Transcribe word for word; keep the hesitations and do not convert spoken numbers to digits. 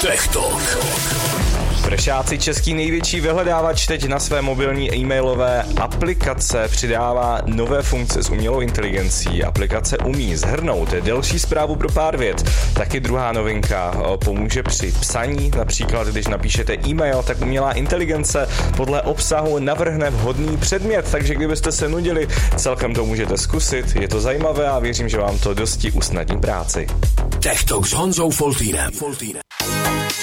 Tech Talk. Prešáci, český největší vyhledávač, teď na své mobilní e-mailové aplikace přidává nové funkce s umělou inteligencí. Aplikace umí shrnout delší zprávu pro pár vět. Taky druhá novinka pomůže při psaní. Například, když napíšete e-mail, tak umělá inteligence podle obsahu navrhne vhodný předmět. Takže kdybyste se nudili, celkem to můžete zkusit. Je to zajímavé a věřím, že vám to dosti usnadní práci. Tech Talk s Honzou Foltýnem.